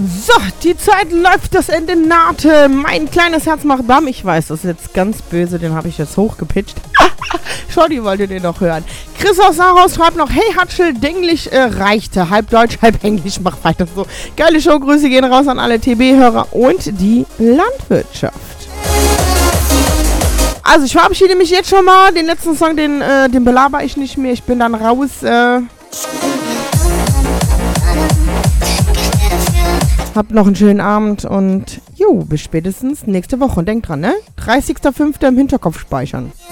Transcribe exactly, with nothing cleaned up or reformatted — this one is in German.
So, die Zeit läuft, das Ende nahte. Mein kleines Herz macht Bam. Ich weiß, das ist jetzt ganz böse, den habe ich jetzt hochgepitcht. Schotti wollte den noch hören. Chris aus Saarhaus schreibt noch, hey Hatschel, Denglisch äh, reichte. Halb Deutsch, halb Englisch, mach weiter so. Geile Show, Grüße gehen raus an alle T B-Hörer und die Landwirtschaft. Also, ich verabschiede mich jetzt schon mal. Den letzten Song, den, äh, den belaber ich nicht mehr. Ich bin dann raus. Äh, Habt noch einen schönen Abend und jo, bis spätestens nächste Woche. Und denkt dran, ne? dreißigster fünfter im Hinterkopf speichern.